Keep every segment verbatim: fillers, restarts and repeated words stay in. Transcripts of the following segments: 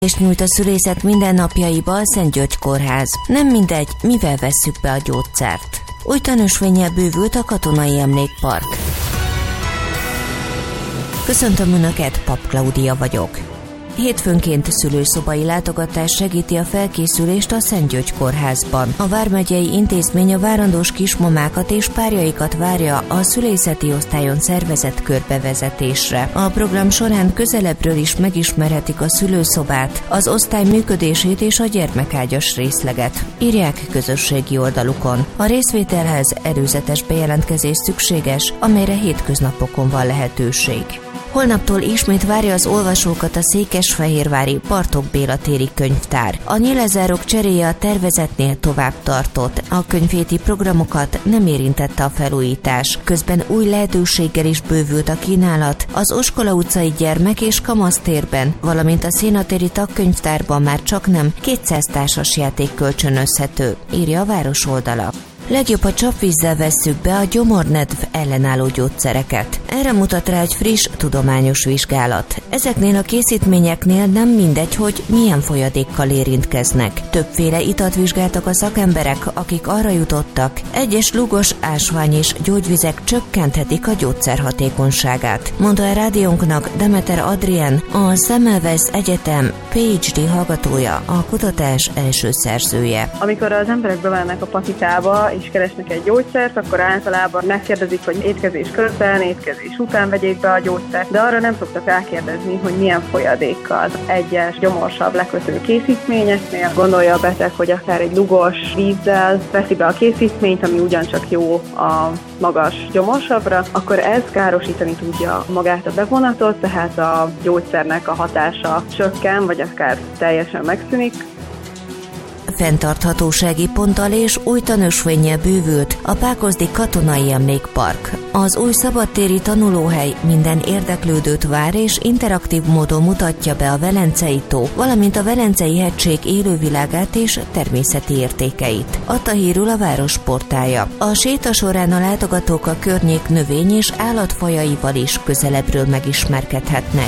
És nyújt a szülészet mindennapjaiba a Szent György Kórház. Nem mindegy, mivel vesszük be a gyógyszert. Új tanúsvénnyel bővült a Katonai Emlékpark. Köszöntöm Önöket, Pap Klaudia vagyok. Hétfőnként szülőszobai látogatás segíti a felkészülést a Szent György Kórházban. A vármegyei intézmény a várandós kismamákat és párjaikat várja a szülészeti osztályon szervezett körbevezetésre. A program során közelebbről is megismerhetik a szülőszobát, az osztály működését és a gyermekágyas részleget, írják közösségi oldalukon. A részvételhez előzetes bejelentkezés szükséges, amelyre hétköznapokon van lehetőség. Holnaptól ismét várja az olvasókat a székesfehérvári Bartók Béla téri könyvtár. A nyílezárok cseréje a tervezetnél tovább tartott. A könyvhéti programokat nem érintette a felújítás. Közben új lehetőséggel is bővült a kínálat az Oskola utcai gyermek- és kamasztérben, valamint a Szénatéri tagkönyvtárban már csaknem kétszáz társas játék kölcsönözhető, írja a város oldala. Legjobb, ha csapvízzel vesszük be a gyomornedv ellenálló gyógyszereket. Erre mutat rá egy friss, tudományos vizsgálat. Ezeknél a készítményeknél nem mindegy, hogy milyen folyadékkal érintkeznek. Többféle italt vizsgáltak a szakemberek, akik arra jutottak, egyes lúgos, ásvány és gyógyvizek csökkenthetik a gyógyszer hatékonyságát. Mondta a rádiónknak Demeter Adrien, a Semmelweis Egyetem PhD hallgatója, a kutatás első szerzője. Amikor az emberek bemennek a patikába és keresnek egy gyógyszert, akkor általában megkérdezik, hogy étkezés közben, étkezés után vegyék be a gyógyszert, de arra nem szoktak rákérdezni, hogy milyen folyadékkal. Egyes gyomorsabb lekötő készítményeknél gondolja a beteg, hogy akár egy lugos vízzel veszi be a készítményt, ami ugyancsak jó a magas gyomorsabbra, akkor ez károsítani tudja magát a bevonatot, tehát a gyógyszernek a hatása csökken, vagy akár teljesen megszűnik. Fenntarthatósági ponttal és új tanúsvénnyel bővült a Pákozdi Katonai Emlékpark. Az új szabadtéri tanulóhely minden érdeklődőt vár és interaktív módon mutatja be a Velencei tó, valamint a Velencei hegység élővilágát és természeti értékeit. Adta hírül a város portálja. A séta során a látogatók a környék növény- és állatfajaival is közelebbről megismerkedhetnek.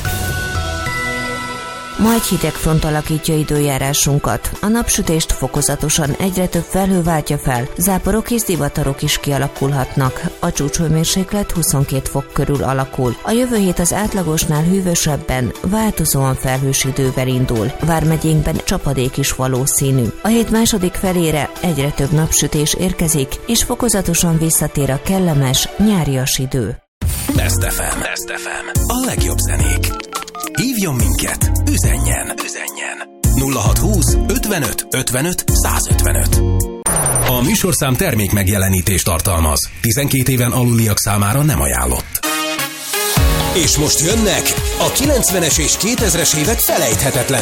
Ma egy hideg front alakítja időjárásunkat. A napsütést fokozatosan egyre több felhő váltja fel, záporok és zivatarok is kialakulhatnak. A csúcshőmérséklet huszonkét fok körül alakul. A jövő hét az átlagosnál hűvösebben, változóan felhős idővel indul. Vármegyénkben csapadék is valószínű. A hét második felére egyre több napsütés érkezik, és fokozatosan visszatér a kellemes, nyárias idő. Best ef em. Best ef em. A legjobb zenék. Hívjon minket, üzenjen, üzenjen. nulla hat húsz ötvenöt ötvenöt százötvenöt. A műsorszám termék megjelenítést tartalmaz. tizenkét éven aluliak számára nem ajánlott. És most jönnek a kilencvenes és kétezres évek felejthetetlen